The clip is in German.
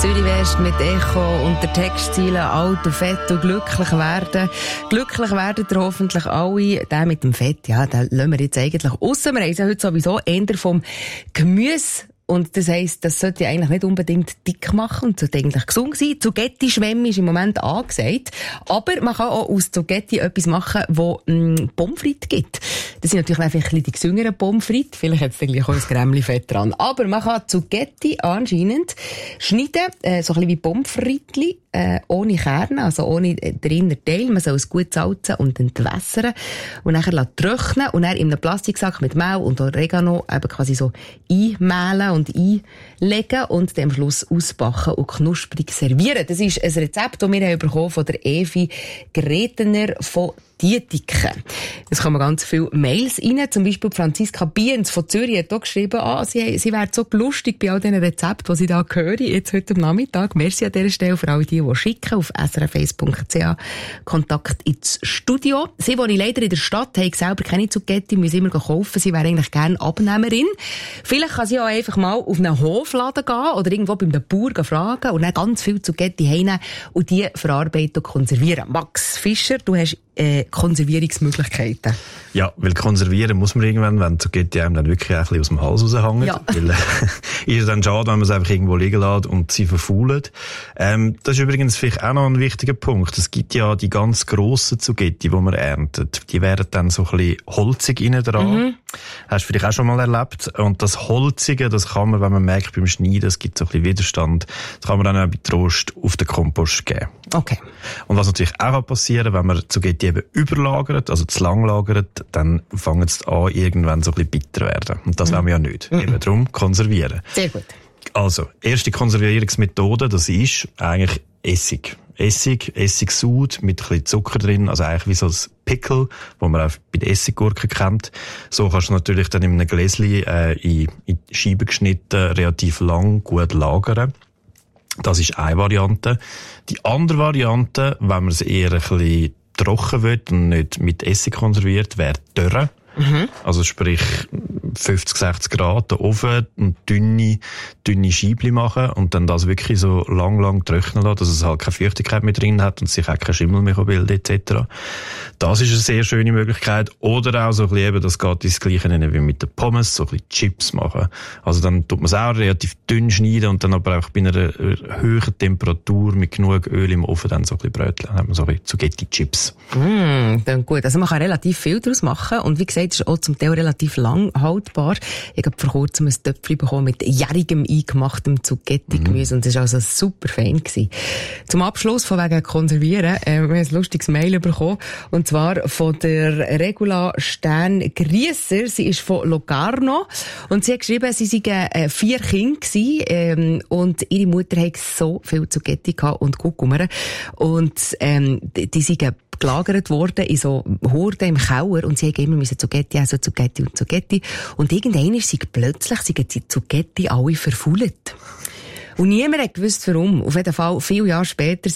Zürich West mit Echo und der Textziele alt und fett und glücklich werden. Glücklich werden ihr hoffentlich alle. Der mit dem Fett, ja, den lassen wir jetzt eigentlich aussen. Wir haben ja heute sowieso eher vom Gemüse. Und das heisst, das sollte eigentlich nicht unbedingt dick machen und sollte eigentlich gesund sein. Zucchetti-Schwemme ist im Moment angesagt. Aber man kann auch aus Zucchetti etwas machen, wo Pommes frites gibt. Das sind natürlich einfach ein bisschen die gesüngeren Pommes frites. Vielleicht hat es dann gleich auch ein Grämmli-Fett dran. Aber man kann Zucchetti anscheinend schneiden, so ein bisschen wie Pommes frites, ohne Kerne, also ohne den inneren Teil. Man soll es gut salzen und entwässern und nachher trocknen und dann in einem Plastiksack mit Mehl und Oregano eben quasi so einmehlen und einlegen und dann am Schluss ausbacken und knusprig servieren. Das ist ein Rezept, das wir bekommen von der Evi Gretener von Dietiken. Es kommen ganz viele Mails rein. Zum Beispiel Franziska Biens von Zürich hat auch geschrieben, sie wäre so lustig bei all diesen Rezepten, die sie da hören, jetzt heute am Nachmittag. Merci an dieser Stelle für all die schicken auf srf1.ch Kontakt ins Studio. Sie wohnen leider in der Stadt, haben selber keine Zucchetti, müssen immer kaufen. Sie wäre eigentlich gerne Abnehmerin. Vielleicht kann sie auch einfach mal auf einen Hofladen gehen oder irgendwo beim Bauer fragen und dann ganz viel Zucchetti heimnehmen und die verarbeiten und konservieren. Max Fischer, du hast Konservierungsmöglichkeiten. Ja, weil konservieren muss man irgendwann, wenn Zucchetti einem dann wirklich ein bisschen aus dem Hals raushängt. Ja. Weil ist es dann schade, wenn man es einfach irgendwo liegen lässt und sie verfaulen. Das ist übrigens vielleicht auch noch ein wichtiger Punkt. Es gibt ja die ganz grossen Zucchetti, die man erntet. Die werden dann so ein bisschen holzig innen dran. Hast du vielleicht auch schon mal erlebt. Und das Holzige, das kann man, wenn man merkt beim Schneiden, es gibt so ein bisschen Widerstand, das kann man dann auch bei Trost auf den Kompost geben. Okay. Und was natürlich auch passieren kann, wenn man Zucchetti eben überlagert, also zu lang lagert, dann fangen sie an, irgendwann so ein bisschen bitter werden. Und das wollen wir ja nicht. Eben darum konservieren. Sehr gut. Also, erste Konservierungsmethode, das ist eigentlich Essig. Essigsud mit ein bisschen Zucker drin, also eigentlich wie so ein Pickle, wo man auch bei den Essiggurken kennt. So kannst du natürlich dann in einem Gläschen in Scheiben geschnitten, relativ lang, gut lagern. Das ist eine Variante. Die andere Variante, wenn man es eher ein bisschen trocken will und nicht mit Essig konserviert, wäre Dörre. Also sprich 50, 60 Grad, den Ofen und dünne Scheibchen machen und dann das wirklich so lang trocknen lassen, dass es halt keine Feuchtigkeit mehr drin hat und sich auch kein Schimmel mehr bildet etc. Das ist eine sehr schöne Möglichkeit. Oder auch so ein bisschen eben, das geht ins Gleiche wie mit den Pommes, so ein bisschen Chips machen. Also dann tut man es auch relativ dünn schneiden und dann aber auch bei einer hohen Temperatur mit genug Öl im Ofen dann so ein bisschen bröteln. Dann hat man so ein bisschen Zucchetti-Chips. Dann gut. Also man kann relativ viel daraus machen und wie gesagt, es ist auch zum Teil relativ lang haltbar. Ich habe vor kurzem ein Töpfchen bekommen mit jährigem eingemachtem Zucchetti-Gemüse und das war also super fein gewesen. Zum Abschluss von wegen Konservieren, wir haben ein lustiges Mail bekommen und zwar von der Regula Stern-Griesser. Sie ist von Locarno und sie hat geschrieben, sie seien 4 Kinder gewesen, und ihre Mutter hatte so viel Zucchetti gehabt und Kurkuma und die seien gelagert worden in so Horden im Keller und sie haben immer Zucchetti, also Zucchetti. Und irgendwann ist sie plötzlich, die Zucchetti alle verfault. Und niemand hat gewusst, warum. Auf jeden Fall, viele Jahre später